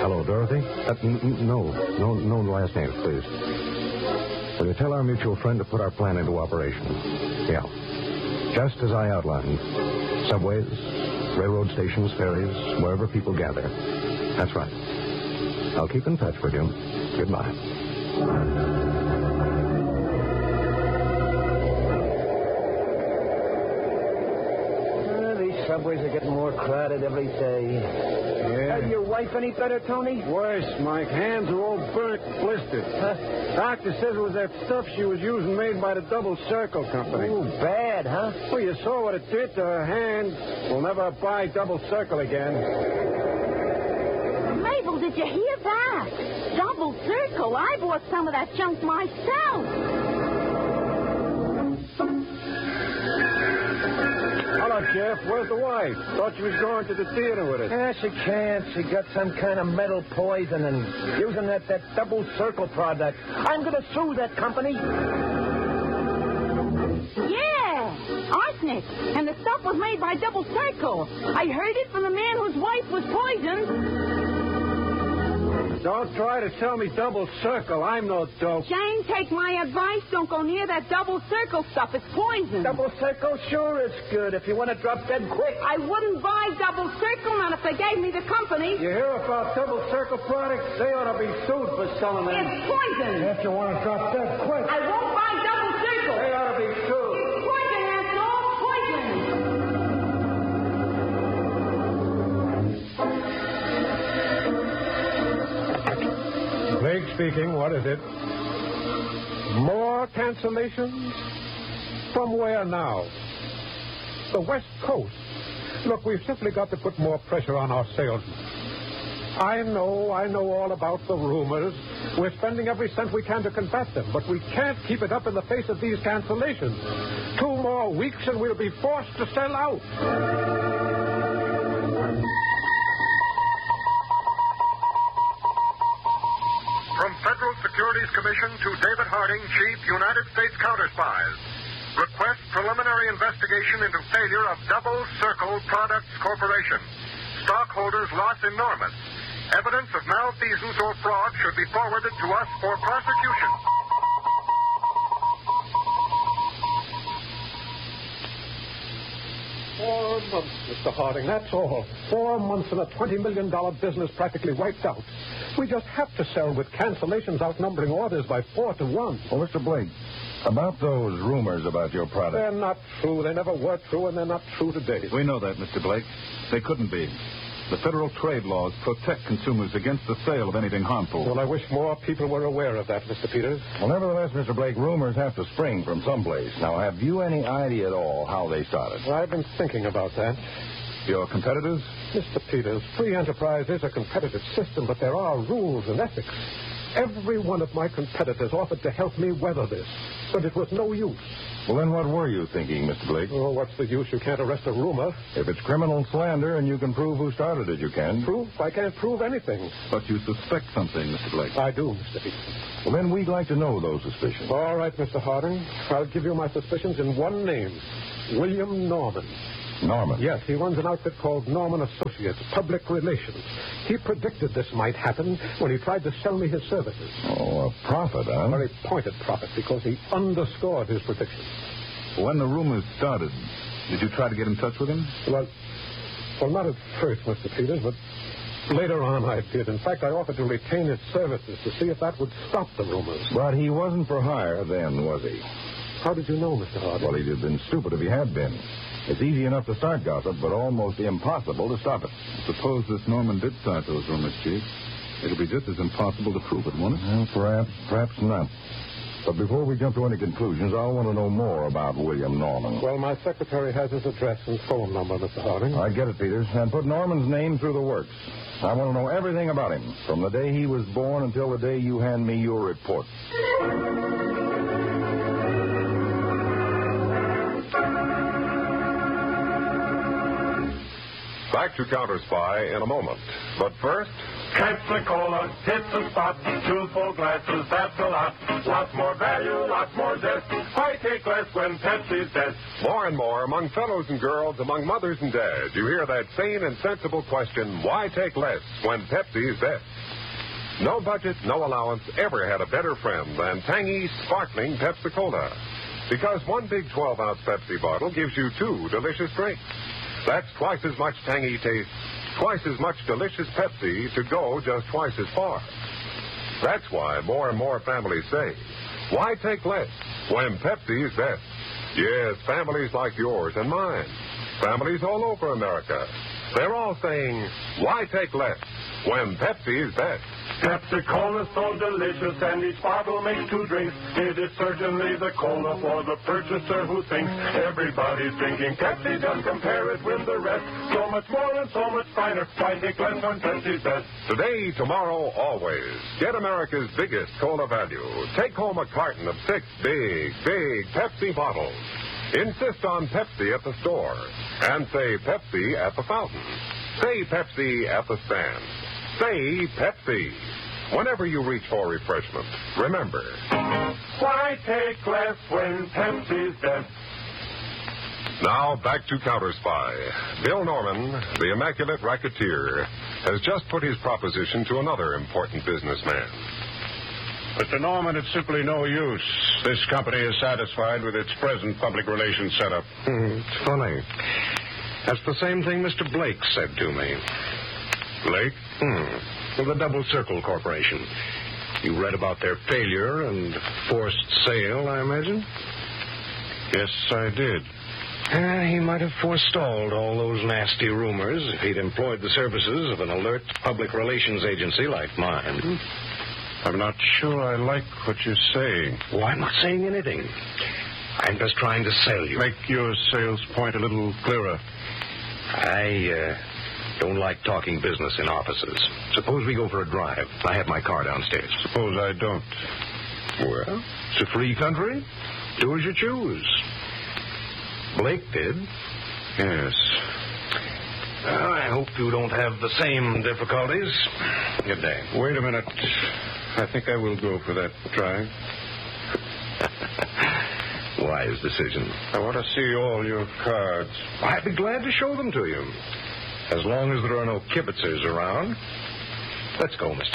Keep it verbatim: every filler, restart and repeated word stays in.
Hello, Dorothy? Uh, n- n- no, no, no last names, please. Will you tell our mutual friend to put our plan into operation? Yeah. Just as I outlined. Subways, railroad stations, ferries, wherever people gather. That's right. I'll keep in touch with you. Goodbye. Subways are getting more crowded every day. Yeah. Is your wife any better, Tony? Worse, Mike. Hands are all burnt, blistered. Huh? Doctor says it was that stuff she was using made by the Double Circle Company. Ooh, bad, huh? Well, you saw what it did to her hand. We'll never buy Double Circle again. Mabel, did you hear that? Double Circle. I bought some of that junk myself. Hello, Jeff. Where's the wife? Thought she was going to the theater with us. Yeah, she can't. She got some kind of metal poison and using that, that Double Circle product. I'm going to sue that company. Yeah, arsenic. And the stuff was made by Double Circle. I heard it from the man whose wife was poisoned. Don't try to sell me Double Circle. I'm no dope. Jane, take my advice. Don't go near that Double Circle stuff. It's poison. Double Circle sure is good if you want to drop dead quick. I wouldn't buy Double Circle, not if they gave me the company. You hear about Double Circle products? They ought to be sued for selling them. It's poison. If you want to drop dead quick. I won't buy Double Circle. They ought to be sued. It's poison, asshole. Poison. Blake speaking. What is it? More cancellations? From where now? The West Coast. Look, we've simply got to put more pressure on our salesmen. I know, I know all about the rumors. We're spending every cent we can to combat them, but we can't keep it up in the face of these cancellations. Two more weeks and we'll be forced to sell out. From Federal Securities Commission to David Harding, Chief, United States Counterspies. Request preliminary investigation into failure of Double Circle Products Corporation. Stockholders' loss enormous. Evidence of malfeasance or fraud should be forwarded to us for prosecution. Four months, Mister Harding, that's all. Four months and a twenty million dollars business practically wiped out. We just have to sell with cancellations outnumbering orders by four to one. Well, Mister Blake, about those rumors about your product. They're not true. They never were true, and they're not true today. We know that, Mister Blake. They couldn't be. The federal trade laws protect consumers against the sale of anything harmful. Well, I wish more people were aware of that, Mister Peters. Well, nevertheless, Mister Blake, rumors have to spring from someplace. Now, have you any idea at all how they started? Well, I've been thinking about that. Your competitors? Mister Peters, free enterprise is a competitive system, but there are rules and ethics. Every one of my competitors offered to help me weather this, but it was no use. Well, then what were you thinking, Mister Blake? Oh, what's the use? You can't arrest a rumor. If it's criminal slander and you can prove who started it, you can. Prove? I can't prove anything. But you suspect something, Mister Blake. I do, Mister Peters. Well, then we'd like to know those suspicions. All right, Mister Harding. I'll give you my suspicions in one name. William Norman. Norman? Yes, he runs an outfit called Norman Associates, Public Relations. He predicted this might happen when he tried to sell me his services. Oh, a prophet, huh? A very pointed prophet, because he underscored his prediction. When the rumors started, did you try to get in touch with him? Well, well, not at first, Mister Peters, but later on I did. In fact, I offered to retain his services to see if that would stop the rumors. But he wasn't for hire then, was he? How did you know, Mister Harding? Well, he'd have been stupid if he had been. It's easy enough to start gossip, but almost impossible to stop it. Suppose this Norman did start those rumors, Chief. It'll be just as impossible to prove it, won't it? Well, perhaps, perhaps not. But before we jump to any conclusions, I want to know more about William Norman. Well, my secretary has his address and phone number, Mister Harding. I get it, Peters. And put Norman's name through the works. I want to know everything about him, from the day he was born until the day you hand me your report. Back to Counter Spy in a moment. But first, Pepsi-Cola, hits the spot, two full glasses, that's a lot. Lots more value, lots more zest. Why take less when Pepsi's best? More and more, among fellows and girls, among mothers and dads, you hear that sane and sensible question, why take less when Pepsi's best? No budget, no allowance ever had a better friend than tangy, sparkling Pepsi-Cola. Because one big twelve-ounce Pepsi bottle gives you two delicious drinks. That's twice as much tangy taste, twice as much delicious Pepsi to go just twice as far. That's why more and more families say, why take less when Pepsi is best? Yes, families like yours and mine. Families all over America. They're all saying, why take less when Pepsi is best? Pepsi-Cola so delicious, and each bottle makes two drinks. It is certainly the cola for the purchaser who thinks everybody's drinking Pepsi. Just compare it with the rest. So much more and so much finer. Why take less when Pepsi's best? Today, tomorrow, always. Get America's biggest cola value. Take home a carton of six big, big Pepsi bottles. Insist on Pepsi at the store. And say Pepsi at the fountain. Say Pepsi at the stand. Say Pepsi. Whenever you reach for refreshment, remember. Why take less when Pepsi's best? Now, back to Counter Spy. Bill Norman, the immaculate racketeer, has just put his proposition to another important businessman. Mister Norman, it's simply no use. This company is satisfied with its present public relations setup. Hmm, it's funny. That's the same thing Mister Blake said to me. Blake? Hmm. Well, the Double Circle Corporation. You read about their failure and forced sale, I imagine? Yes, I did. Uh, he might have forestalled all those nasty rumors if he'd employed the services of an alert public relations agency like mine. I'm not sure I like what you're saying. Oh, I'm not saying anything. I'm just trying to sell you. Make your sales point a little clearer. I, uh... don't like talking business in offices. Suppose we go for a drive. I have my car downstairs. Suppose I don't. Well, it's a free country. Do as you choose. Blake did. Yes. Well, I hope you don't have the same difficulties. Good day. Wait a minute. I think I will go for that drive. Wise decision. I want to see all your cards. I'd be glad to show them to you. As long as there are no kibitzers around. Let's go, Mister